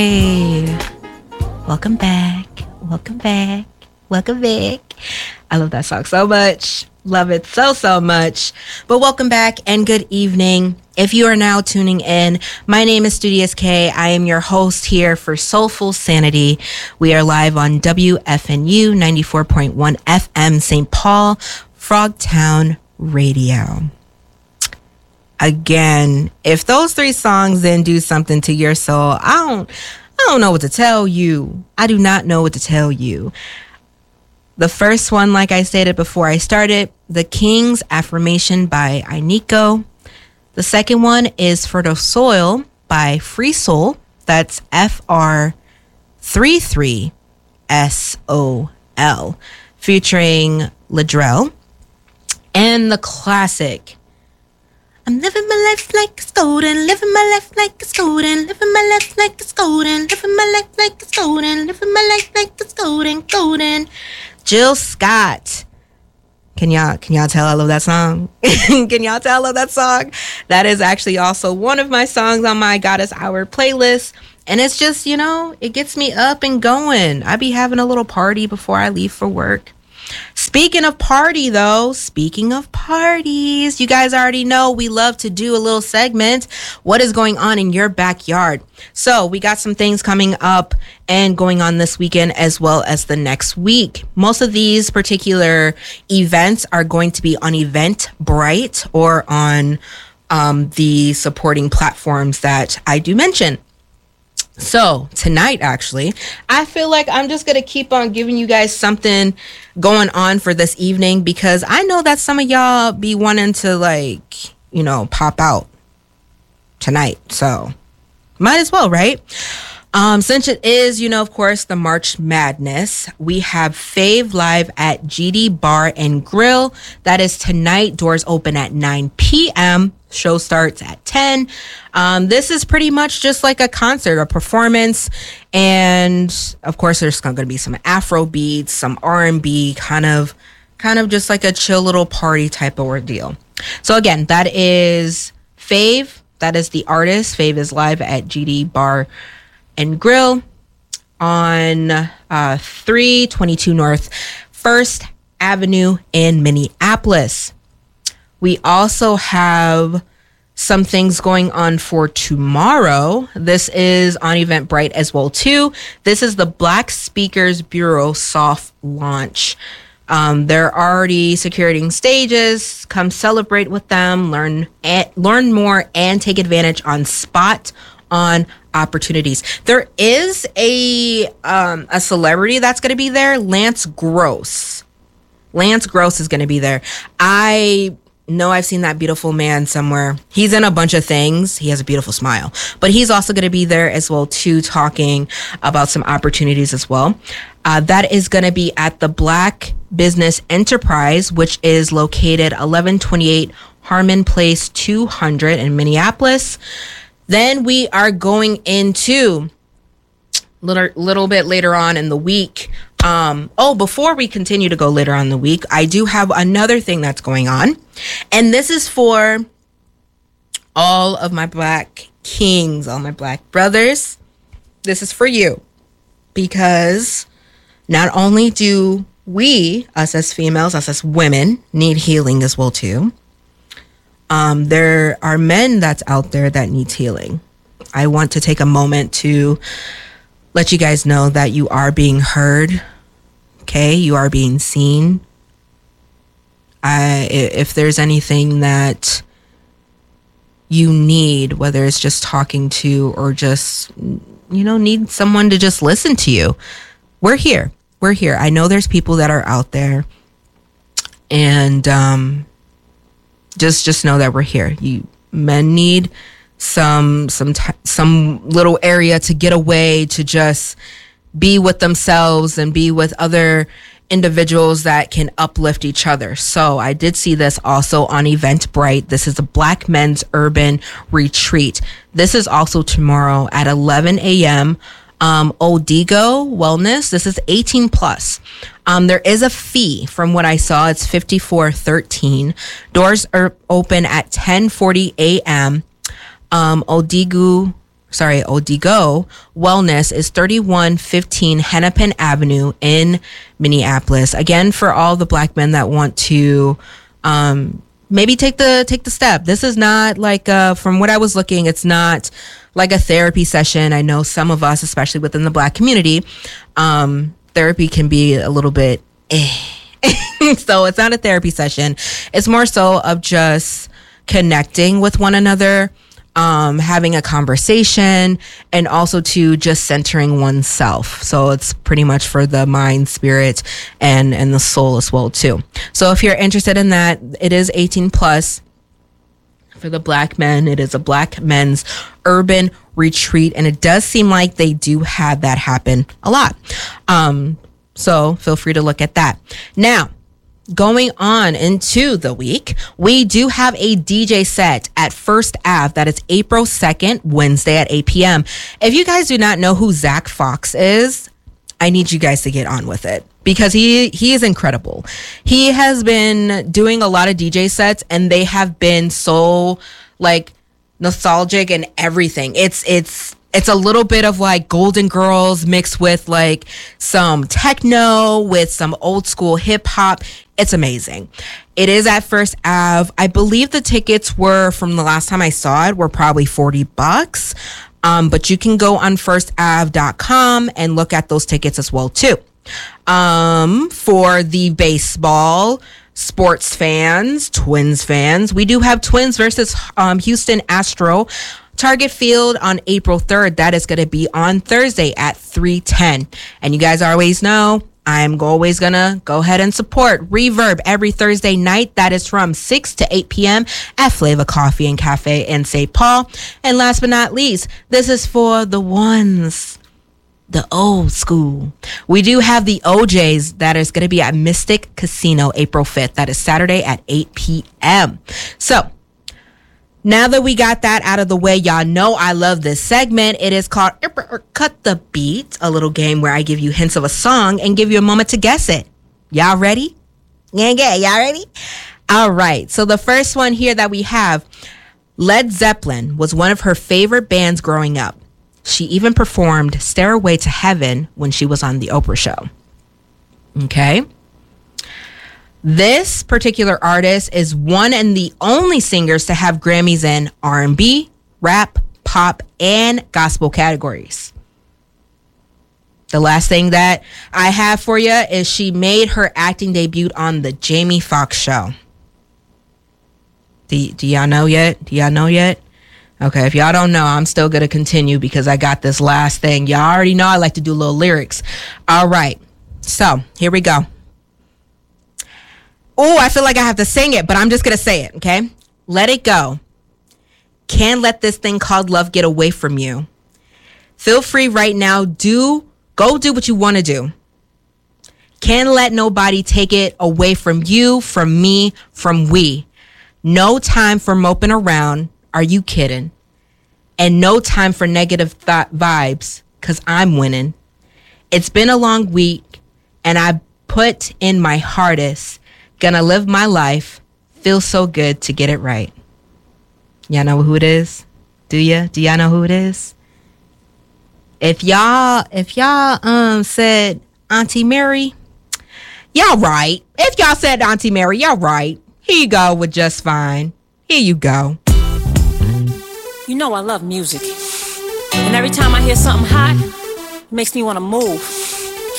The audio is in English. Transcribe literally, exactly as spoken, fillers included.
Hey, welcome back. Welcome back. Welcome back. I love that song so much. Love it so, so much. But welcome back and good evening. If you are now tuning in, my name is Studious K. I am your host here for Soulful Sanity. We are live on W F N U ninety-four point one F M Saint Paul, Frogtown Radio. Again, if those three songs didn't do something to your soul, I don't, I don't know what to tell you. I do not know what to tell you. The first one, like I stated before I started, The King's Affirmation by Iniko. The second one is Fertile Soil by Free Soul. That's F R thirty-three S O L, featuring Ladrell. And the classic, I'm living my life like it's golden, living my life like it's golden, living my life like it's golden, living my life like it's golden, living my life like it's golden, golden. Jill Scott. Can y'all can y'all tell I love that song? Can y'all tell I love that song? That is actually also one of my songs on my Goddess Hour playlist. And it's just, you know, it gets me up and going. I be having a little party before I leave for work. Speaking of party, though, speaking of parties, you guys already know we love to do a little segment. What is going on in your backyard? So we got some things coming up and going on this weekend as well as the next week. Most of these particular events are going to be on Eventbrite or on um, the supporting platforms that I do mention. So tonight, actually, I feel like I'm just going to keep on giving you guys something going on for this evening because I know that some of y'all be wanting to, like, you know, pop out tonight. So might as well, right? Um, since it is, you know, of course, the March Madness, we have Fave live at G D Bar and Grill. That is tonight. Doors open at nine p.m. Show starts at ten. Um, this is pretty much just like a concert, a performance. And of course, there's going to be some Afro beats, some R and B, kind of, kind of just like a chill little party type of ordeal. So again, that is Fave. That is the artist. Fave is live at G D Bar and Grill on uh, three twenty-two North First Avenue in Minneapolis. We also have some things going on for tomorrow. This is on Eventbrite as well, too. This is the Black Speakers Bureau soft launch. Um, they're already securing stages. Come celebrate with them, learn, and, learn more, and take advantage on spot on opportunities. There is a um, a celebrity that's going to be there, Lance Gross. Lance Gross is going to be there. I know I've seen that beautiful man somewhere. He's in a bunch of things. He has a beautiful smile. But he's also going to be there as well, too, talking about some opportunities as well. Uh, that is going to be at the Black Business Enterprise, which is located eleven twenty-eight Harmon Place two hundred in Minneapolis. Then we are going into little little bit later on in the week. Um, oh, before we continue to go later on in the week, I do have another thing that's going on. And this is for all of my Black kings, all my Black brothers. This is for you. Because not only do we, us as females, us as women, need healing as well, too. Um, there are men that's out there that needs healing. I want to take a moment to let you guys know that you are being heard. Okay, you are being seen. I, if there's anything that you need, whether it's just talking to or just, you know, need someone to just listen to you, we're here. We're here. I know there's people that are out there, and um, just just know that we're here. You men need some some t- some little area to get away, to just be with themselves and be with other individuals that can uplift each other. So I did see this also on Eventbrite. This is a Black Men's Urban Retreat. This is also tomorrow at eleven a.m. Um, Odigo Wellness. This is eighteen plus. Um, there is a fee. From what I saw, it's fifty-four thirteen. Doors are open at ten forty a.m. Um, Odigo sorry, Odigo Wellness is thirty-one fifteen Hennepin Avenue in Minneapolis. Again, for all the Black men that want to um, maybe take the take the step. This is not like, uh, from what I was looking, it's not like a therapy session. I know some of us, especially within the Black community, um, therapy can be a little bit eh. So it's not a therapy session. It's more so of just connecting with one another, um, having a conversation, and also to just centering oneself. So it's pretty much for the mind, spirit, and, and the soul as well too. So if you're interested in that, it is eighteen plus. For the Black men, it is a Black men's urban retreat, and it does seem like they do have that happen a lot. Um, so feel free to look at that. Now, going on into the week, we do have a D J set at First Ave. That is April second, Wednesday at eight p.m. If you guys do not know who Zach Fox is, I need you guys to get on with it, because he he is incredible. He has been doing a lot of D J sets, and they have been so like nostalgic and everything. It's it's it's a little bit of like Golden Girls mixed with like some techno with some old school hip hop. It's amazing. It is at First Ave. I believe the tickets were, from the last time I saw it, were probably forty bucks. Um, but you can go on first ave dot com and look at those tickets as well too. Um, for the baseball sports fans, Twins fans, we do have Twins versus um, Houston Astro. Target Field on April third. That is going to be on Thursday at three ten. And you guys always know I'm always going to go ahead and support Reverb every Thursday night. That is from six to eight p.m. at Flavor Coffee and Cafe in Saint Paul. And last but not least, this is for the ones, the old school. We do have the O Js that is going to be at Mystic Casino April fifth. That is Saturday at eight p.m. So, now that we got that out of the way, y'all know I love this segment. It is called Cut the Beat, a little game where I give you hints of a song and give you a moment to guess it. Y'all ready? Yeah, yeah, y'all ready? All right. So the first one here that we have, Led Zeppelin was one of her favorite bands growing up. She even performed Stairway to Heaven when she was on the Oprah Show. Okay. This particular artist is one and the only singers to have Grammys in R and B, rap, pop, and gospel categories. The last thing that I have for you is she made her acting debut on the Jamie Foxx Show. Do, do y'all know yet? Do y'all know yet? Okay, if y'all don't know, I'm still going to continue because I got this last thing. Y'all already know I like to do little lyrics. All right, so here we go. Oh, I feel like I have to sing it, but I'm just going to say it, okay? Let it go. Can't let this thing called love get away from you. Feel free right now. Do, go do what you want to do. Can't let nobody take it away from you, from me, from we. No time for moping around. Are you kidding? And no time for negative thought vibes, because I'm winning. It's been a long week, and I put in my hardest. Gonna live my life. Feels so good to get it right. Y'all know who it is? Do ya? Do y'all know who it is? If y'all, if y'all um said Auntie Mary, y'all right. If y'all said Auntie Mary, y'all right. Here you go with Just Fine. Here you go. You know I love music. And every time I hear something hot, it makes me want to move.